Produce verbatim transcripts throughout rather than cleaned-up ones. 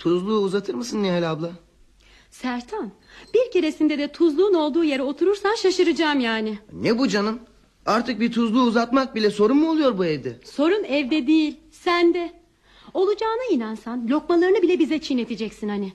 Tuzluğu uzatır mısın Nihal abla? Sertan, bir keresinde de tuzluğun olduğu yere oturursan şaşıracağım yani. Ne bu canım? Artık bir tuzluğu uzatmak bile sorun mu oluyor bu evde? Sorun evde değil, sende. Olacağına inansan lokmalarını bile bize çiğneteceksin hani.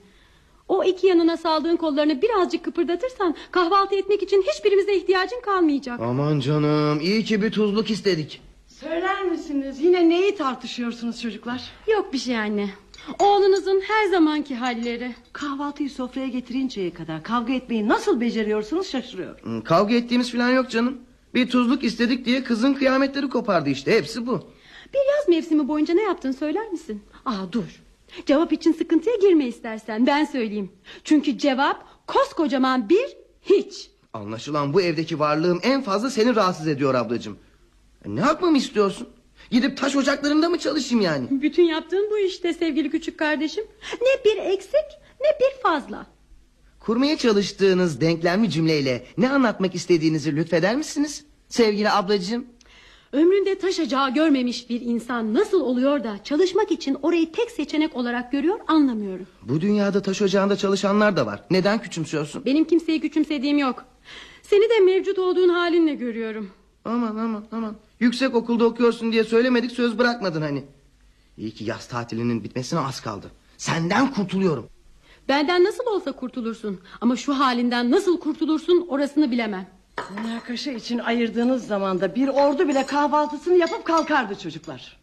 O iki yanına saldığın kollarını birazcık kıpırdatırsan kahvaltı etmek için hiçbirimize ihtiyacın kalmayacak. Aman canım, iyi ki bir tuzluk istedik. Söyler misiniz yine neyi tartışıyorsunuz çocuklar? Yok bir şey anne. Oğlunuzun her zamanki halleri. Kahvaltıyı sofraya getirinceye kadar kavga etmeyi nasıl beceriyorsunuz şaşırıyorum. Kavga ettiğimiz falan yok canım. Bir tuzluk istedik diye kızın kıyametleri kopardı işte, hepsi bu. Bir yaz mevsimi boyunca ne yaptın söyler misin? Aa dur. Cevap için sıkıntıya girme istersen, ben söyleyeyim. Çünkü cevap koskocaman bir hiç. Anlaşılan bu evdeki varlığım en fazla seni rahatsız ediyor ablacığım. Ne yapmamı istiyorsun? Gidip taş ocaklarında mı çalışayım yani? Bütün yaptığın bu işte sevgili küçük kardeşim. Ne bir eksik ne bir fazla. Kurmaya çalıştığınız denklemli cümleyle ne anlatmak istediğinizi lütfeder misiniz sevgili ablacığım? Ömründe taş ocağı görmemiş bir insan nasıl oluyor da çalışmak için orayı tek seçenek olarak görüyor, anlamıyorum. Bu dünyada taş ocağında çalışanlar da var. Neden küçümsüyorsun? Benim kimseyi küçümsediğim yok. Seni de mevcut olduğun halinle görüyorum. Aman aman aman. Yüksek okulda okuyorsun diye söylemedik, söz bırakmadın hani. İyi ki yaz tatilinin bitmesine az kaldı. Senden kurtuluyorum. Benden nasıl olsa kurtulursun. Ama şu halinden nasıl kurtulursun orasını bilemem. Münakaşa için ayırdığınız zamanda bir ordu bile kahvaltısını yapıp kalkardı çocuklar.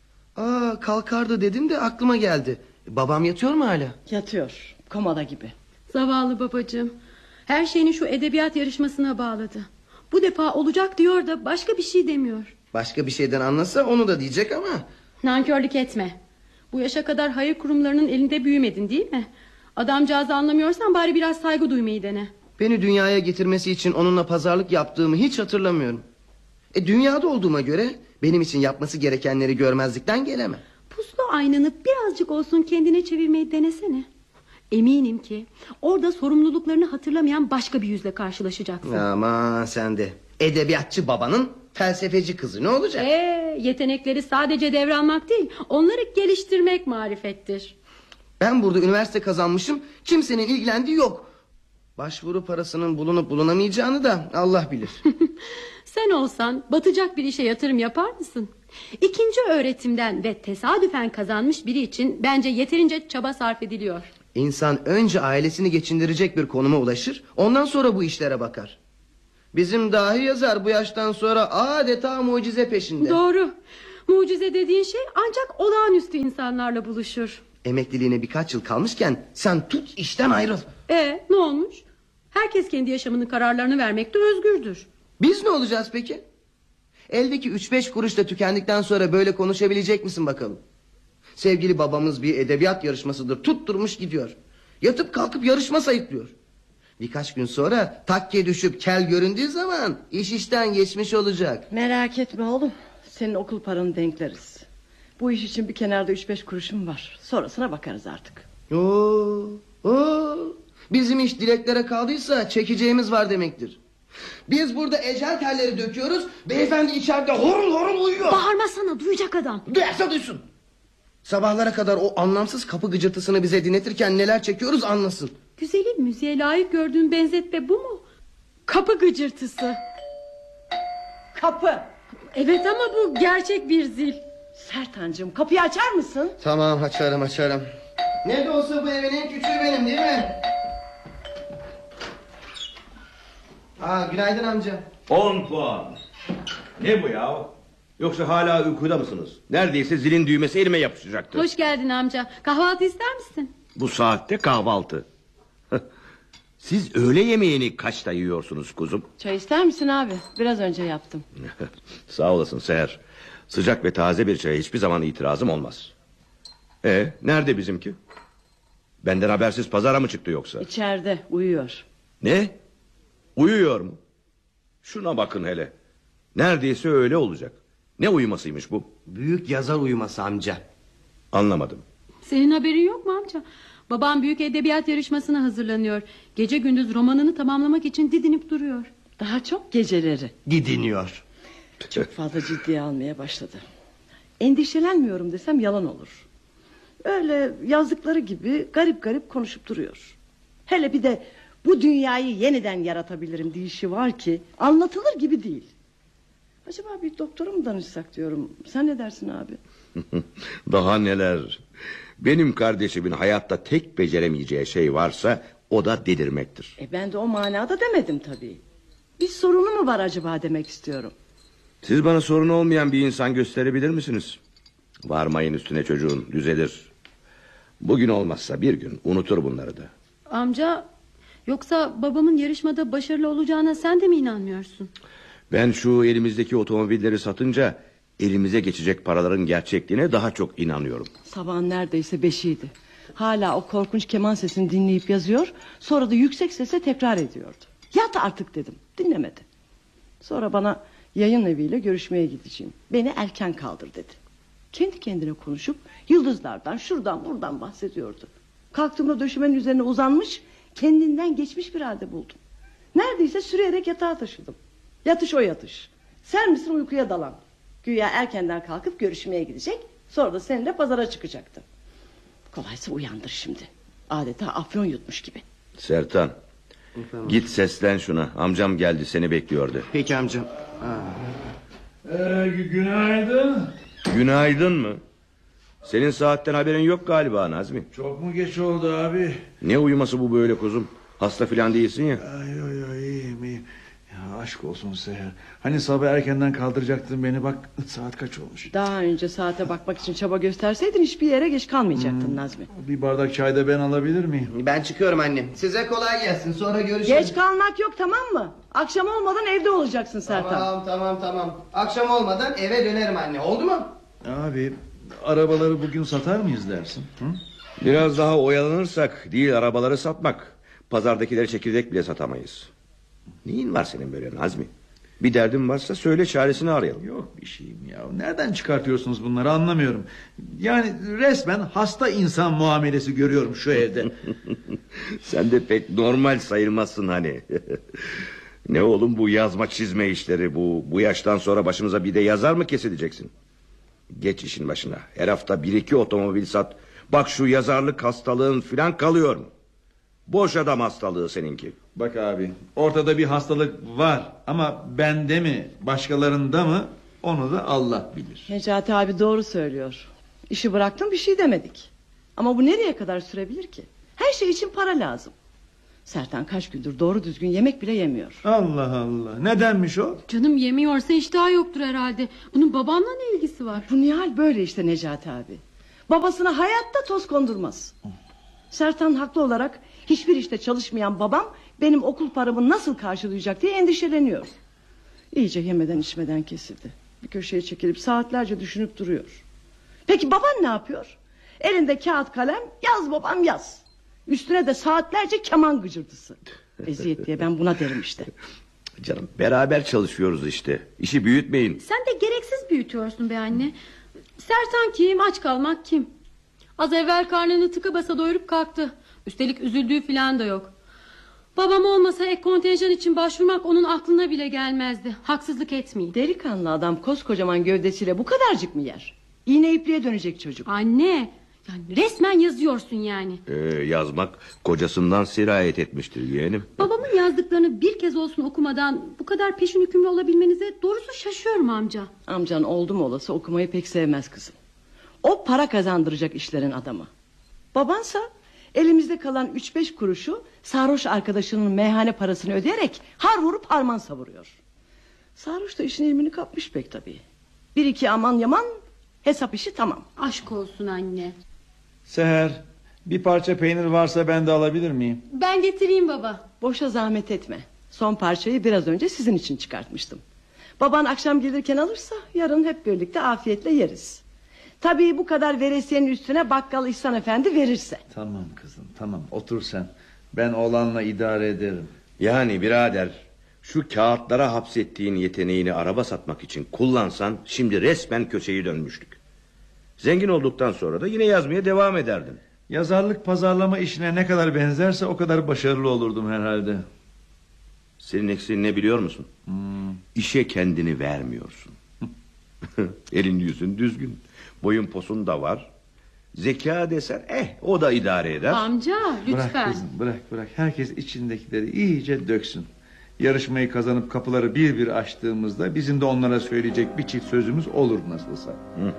Aa, kalkardı dedin de aklıma geldi. Babam yatıyor mu hala? Yatıyor, komada gibi. Zavallı babacığım. Her şeyini şu edebiyat yarışmasına bağladı. Bu defa olacak diyor da başka bir şey demiyor. Başka bir şeyden anlasa onu da diyecek ama. Nankörlük etme. Bu yaşa kadar hayır kurumlarının elinde büyümedin değil mi? Adamcağızı anlamıyorsan bari biraz saygı duymayı dene. Beni dünyaya getirmesi için onunla pazarlık yaptığımı hiç hatırlamıyorum. E, dünyada olduğuma göre benim için yapması gerekenleri görmezlikten gelemem. Puslu aynanı birazcık olsun kendine çevirmeyi denesene. Eminim ki orada sorumluluklarını hatırlamayan başka bir yüzle karşılaşacaksın. Aman sen de. Edebiyatçı babanın felsefeci kızı ne olacak? Ee, yetenekleri sadece devralmak değil, onları geliştirmek marifettir. Ben burada üniversite kazanmışım, kimsenin ilgilendiği yok. Başvuru parasının bulunup bulunamayacağını da Allah bilir. Sen olsan batacak bir işe yatırım yapar mısın? İkinci öğretimden ve tesadüfen kazanmış biri için bence yeterince çaba sarf ediliyor. İnsan önce ailesini geçindirecek bir konuma ulaşır, ondan sonra bu işlere bakar. Bizim dahi yazar bu yaştan sonra adeta mucize peşinde. Doğru. Mucize dediğin şey ancak olağanüstü insanlarla buluşur. Emekliliğine birkaç yıl kalmışken sen tut işten ayrıl. E ne olmuş? Herkes kendi yaşamının kararlarını vermekte özgürdür. Biz ne olacağız peki? Eldeki üç beş kuruş da tükendikten sonra böyle konuşabilecek misin bakalım? Sevgili babamız bir edebiyat yarışmasıdır, tutturmuş gidiyor. Yatıp kalkıp yarışma sayıklıyor. Birkaç gün sonra takke düşüp kel göründüğü zaman iş işten geçmiş olacak. Merak etme oğlum, senin okul paranı denkleriz. Bu iş için bir kenarda üç beş kuruşum var. Sonrasına bakarız artık. Oo, oo. Bizim iş dileklere kaldıysa çekeceğimiz var demektir. Biz burada ecel telleri döküyoruz, beyefendi içeride horul horul uyuyor. Bağırmasana, duyacak adam. Duyarsa duysun. Sabahlara kadar o anlamsız kapı gıcırtısını bize dinletirken neler çekiyoruz anlasın. Güzelim, müziğe layık gördüğün benzetme bu mu? Kapı gıcırtısı. Kapı. Evet ama bu gerçek bir zil. Sertancığım, kapıyı açar mısın? Tamam, açarım açarım. Ne de olsa bu evin en küçüğü benim değil mi? Aa, günaydın amca. On puan. Ne bu ya? Yoksa hala uykuda mısınız? Neredeyse zilin düğmesi elime yapışacaktı. Hoş geldin amca. Kahvaltı ister misin? Bu saatte kahvaltı. Siz öğle yemeğini kaçta yiyorsunuz kuzum? Çay ister misin abi? Biraz önce yaptım. Sağ olasın Seher. Sıcak ve taze bir çaya hiçbir zaman itirazım olmaz. E, nerede bizimki? Benden habersiz pazara mı çıktı yoksa? İçeride uyuyor. Ne? Uyuyor mu? Şuna bakın hele. Neredeyse öyle olacak. Ne uyumasıymış bu? Büyük yazar uyuması amca. Anlamadım. Senin haberin yok mu amca? Babam büyük edebiyat yarışmasına hazırlanıyor. Gece gündüz romanını tamamlamak için didinip duruyor. Daha çok geceleri. Didiniyor. Çok fazla ciddiye almaya başladı. Endişelenmiyorum desem yalan olur. Öyle yazdıkları gibi garip garip konuşup duruyor. Hele bir de bu dünyayı yeniden yaratabilirim deyişi var ki anlatılır gibi değil. Acaba bir doktora mı danışsak diyorum. Sen ne dersin abi? Daha neler. Benim kardeşimin hayatta tek beceremeyeceği şey varsa o da delirmektir. E ben de o manada demedim tabii. Bir sorunu mu var acaba demek istiyorum. Siz bana sorun olmayan bir insan gösterebilir misiniz? Varmayın üstüne çocuğun, düzelir. Bugün olmazsa bir gün unutur bunları da. Amca, yoksa babamın yarışmada başarılı olacağına sen de mi inanmıyorsun? Ben şu elimizdeki otomobilleri satınca elimize geçecek paraların gerçekliğine daha çok inanıyorum. Sabahın neredeyse beşiydi. Hala o korkunç keman sesini dinleyip yazıyor. Sonra da yüksek sesle tekrar ediyordu. Yat artık dedim, dinlemedi. Sonra bana yayın eviyle görüşmeye gideceğim. Beni erken kaldır dedi. Kendi kendine konuşup yıldızlardan şuradan buradan bahsediyordu. Kalktığımda döşemenin üzerine uzanmış, kendinden geçmiş bir halde buldum. Neredeyse sürüyerek yatağa taşıdım. Yatış o yatış. Sen misin uykuya dalan? Güya erkenden kalkıp görüşmeye gidecek, sonra da seninle pazara çıkacaktı. Kolaysa uyandır şimdi. Adeta afyon yutmuş gibi. Sertan, Efendim? git seslen şuna. Amcam geldi, seni bekliyordu. Peki amcam. Ha. Ee, günaydın. Günaydın mı? Senin saatten haberin yok galiba Nazmi. Çok mu geç oldu abi? Ne uyuması bu böyle kuzum? Hasta filan değilsin ya. Ay ay ay iyiyim iyiyim. Ya aşk olsun Seher. Hani sabah erkenden kaldıracaktın beni, bak saat kaç olmuş. Daha önce saate bakmak için çaba gösterseydin hiçbir yere geç kalmayacaktın hmm. Nazmi. Bir bardak çay da ben alabilir miyim? Ben çıkıyorum anne. Size kolay gelsin. Sonra görüşürüz. Geç kalmak yok, tamam mı? Akşam olmadan evde olacaksın Sertan. Tamam tamam tamam. Akşam olmadan eve dönerim anne. Oldu mu? Abi arabaları bugün satar mıyız dersin? Hı? Biraz daha oyalanırsak değil arabaları satmak, pazardakileri çekirdek bile satamayız. Neyin var senin böyle Nazmi? Bir derdin varsa söyle, çaresini arayalım. Yok bir şeyim ya. Nereden çıkartıyorsunuz bunları anlamıyorum. Yani resmen hasta insan muamelesi görüyorum şu evde. Sen de pek normal sayılmazsın hani. Ne oğlum bu yazma çizme işleri, bu bu yaştan sonra başımıza bir de yazar mı kesileceksin? Geç işin başına. Her hafta bir iki otomobil sat. Bak şu yazarlık hastalığın filan kalıyor mu? Boş adam hastalığı seninki. Bak abi, ortada bir hastalık var ama bende mi başkalarında mı onu da Allah bilir. Necati abi doğru söylüyor. İşi bıraktım, bir şey demedik. Ama bu nereye kadar sürebilir ki? Her şey için para lazım. Sertan kaç gündür doğru düzgün yemek bile yemiyor. Allah Allah, nedenmiş o? Canım yemiyorsa iştahı yoktur herhalde. Bunun babamla ne ilgisi var? Bu Nihal böyle işte Necati abi. Babasına hayatta toz kondurmaz. Sertan haklı olarak hiçbir işte çalışmayan babam benim okul paramı nasıl karşılayacak diye endişeleniyor. İyice yemeden içmeden kesildi. Bir köşeye çekilip saatlerce düşünüp duruyor. Peki baban ne yapıyor? Elinde kağıt kalem, yaz babam yaz. Üstüne de saatlerce keman gıcırtısı. Eziyet diye ben buna derim işte. Canım beraber çalışıyoruz işte. İşi büyütmeyin. Sen de gereksiz büyütüyorsun be anne. Sertan kim, aç kalmak kim? Az evvel karnını tıka basa doyurup kalktı. Üstelik üzüldüğü falan da yok. Babam olmasa ek kontenjan için başvurmak onun aklına bile gelmezdi. Haksızlık etmeyin. Delikanlı adam koskocaman gövdesiyle bu kadarcık mı yer? İğne ipliğe dönecek çocuk. Anne, yani resmen yazıyorsun yani. Ee, yazmak kocasından sirayet etmiştir yeğenim. Babamın yazdıklarını bir kez olsun okumadan bu kadar peşin hükümlü olabilmenize doğrusu şaşıyorum amca. Amcan oldu mu olası okumayı pek sevmez kızım. O para kazandıracak işlerin adamı. Babansa elimizde kalan üç beş kuruşu sarhoş arkadaşının meyhane parasını ödeyerek har vurup harman savuruyor. Sarhoş da işin ilmini kapmış pek tabii. Bir iki aman yaman hesap işi tamam. Aşk olsun anne. Seher, bir parça peynir varsa ben de alabilir miyim? Ben getireyim baba. Boşa zahmet etme. Son parçayı biraz önce sizin için çıkartmıştım. Baban akşam gelirken alırsa yarın hep birlikte afiyetle yeriz. Tabii bu kadar veresiyenin üstüne bakkal İhsan Efendi verirse. Tamam kızım, tamam, otur sen. Ben oğlanla idare ederim. Yani birader, şu kağıtlara hapsettiğin yeteneğini araba satmak için kullansan şimdi resmen köşeyi dönmüştük. Zengin olduktan sonra da yine yazmaya devam ederdin. Yazarlık pazarlama işine ne kadar benzerse o kadar başarılı olurdum herhalde. Senin eksiğin ne biliyor musun? Hmm. İşe kendini vermiyorsun. Elin yüzün düzgün. Boyun posun da var. Zeka desen eh o da idare eder. Amca Bırak lütfen. kızım, bırak bırak. Herkes içindekileri iyice döksün. Yarışmayı kazanıp kapıları bir bir açtığımızda bizim de onlara söyleyecek bir çift sözümüz olur nasılsa.